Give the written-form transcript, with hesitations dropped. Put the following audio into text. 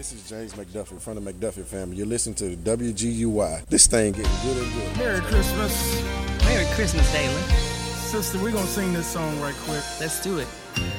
This is James McDuffie from the McDuffie family. You're listening to WGUY. This thing getting good and good. Merry Christmas. Merry Christmas, Daylon. Sister, we're going to sing this song right quick. Let's do it.